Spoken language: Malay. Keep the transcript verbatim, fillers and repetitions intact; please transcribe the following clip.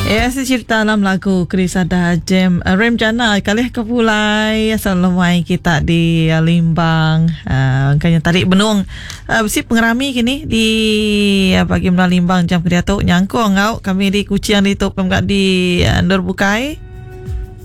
Ya, saya cerita dalam lagu Chris ada Jem uh, Rem Jana kali ke pulai selama kita di uh, Limbang uh, kanya tarik benung uh, besi pengerami kini di uh, bagi Limbang jam kerja tu nyangkong ngau kami di kuciang di top di uh, Nur Bukai